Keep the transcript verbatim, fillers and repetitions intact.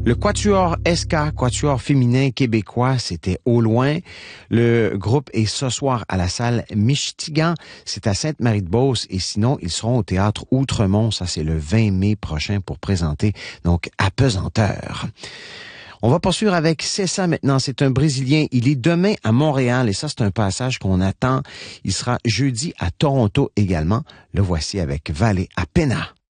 Le Quatuor S K, Quatuor féminin québécois, c'était Au loin. Le groupe est ce soir à la salle Michtigan, c'est à Sainte-Marie-de-Beauce, et sinon, ils seront au théâtre Outremont, ça c'est le vingt mai prochain pour présenter, donc à pesanteur. On va poursuivre avec C'est ça maintenant, c'est un Brésilien, il est demain à Montréal, et ça c'est un passage qu'on attend. Il sera jeudi à Toronto également. Le voici avec Vale a Pena.